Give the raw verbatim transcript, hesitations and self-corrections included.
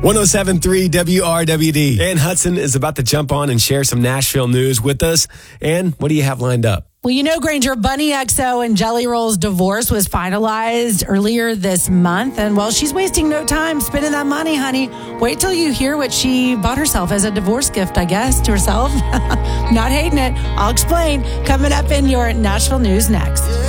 one oh seven point three W R W D. Ann Hudson is about to jump on and share some Nashville news with us. Ann, what do you have lined up? Well, you know, Granger, Bunny X O and Jelly Roll's divorce was finalized earlier this month. And, well, she's wasting no time spending that money, honey. Wait till you hear what she bought herself as a divorce gift, I guess, to herself. Not hating it. I'll explain. Coming up in your Nashville news next.